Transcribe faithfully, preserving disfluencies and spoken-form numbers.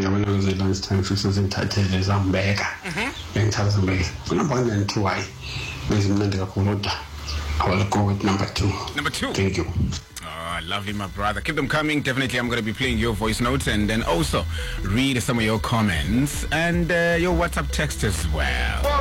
ngiyabona ukuthi lunchtime futhi sizinthathele zambeka ngithatha zambeka number one and two hayi bezimnandi kakhulu kodwa I will go with number two. Number two. Thank you. Oh, lovely, my brother. Keep them coming. Definitely, I'm going to be playing your voice notes and then also read some of your comments and uh, your WhatsApp text as well.